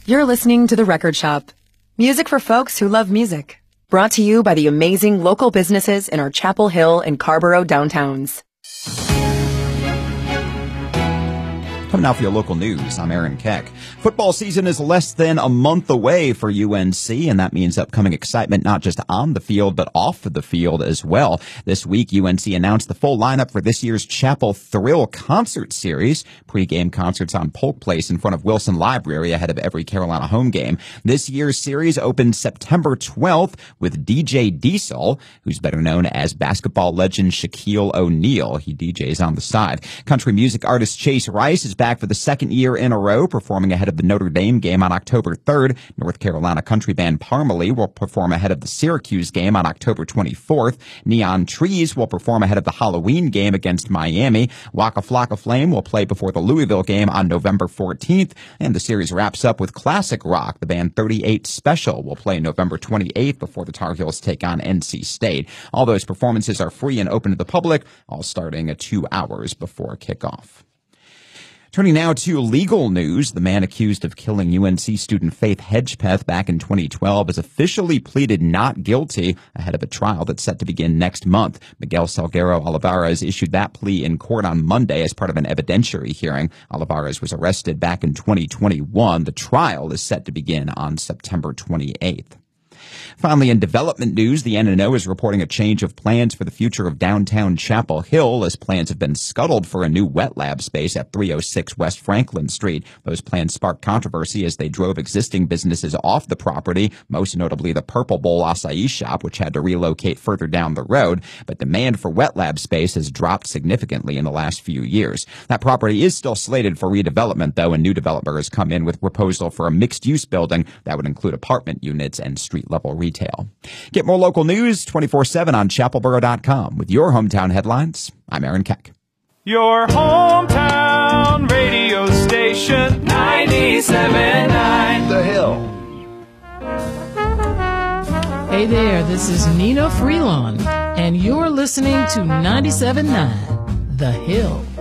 You're listening to The Record Shop. Music for folks who love music. Brought to you by the amazing local businesses in our Chapel Hill and Carborough downtowns. Coming out for your local news, I'm Aaron Keck. Football season is less than a month away for UNC, and that means upcoming excitement not just on the field, but off of the field as well. This week, UNC announced the full lineup for this year's Chapel Thrill concert series. Pre-game concerts on Polk Place in front of Wilson Library ahead of every Carolina home game. This year's series opened September 12th with DJ Diesel, who's better known as basketball legend Shaquille O'Neal. He DJs on the side. Country music artist Chase Rice is back for the second year in a row, performing ahead of the Notre Dame game on October 3rd. North Carolina country band Parmalee will perform ahead of the Syracuse game on October 24th. Neon Trees will perform ahead of the Halloween game against Miami. Waka Flocka Flame will play before the Louisville game on November 14th. And the series wraps up with classic rock. The band 38 Special will play November 28th before the Tar Heels take on NC State. All those performances are free and open to the public, all starting at 2 hours before kickoff. Turning now to legal news, the man accused of killing UNC student Faith Hedgepeth back in 2012 has officially pleaded not guilty ahead of a trial that's set to begin next month. Miguel Salguero Olivares issued that plea in court on Monday as part of an evidentiary hearing. Olivares was arrested back in 2021. The trial is set to begin on September 28th. Finally, in development news, the N&O is reporting a change of plans for the future of downtown Chapel Hill, as plans have been scuttled for a new wet lab space at 306 West Franklin Street. Those plans sparked controversy as they drove existing businesses off the property, most notably the Purple Bowl acai shop, which had to relocate further down the road. But demand for wet lab space has dropped significantly in the last few years. That property is still slated for redevelopment, though, and new developers come in with a proposal for a mixed-use building that would include apartment units and street-level retail. Get more local news 24/7 on chapelboro.com. With your hometown headlines, I'm Aaron Keck. Your hometown radio station, 97.9 The Hill. Hey there, this is Nina Freelon, and you're listening to 97.9 The Hill.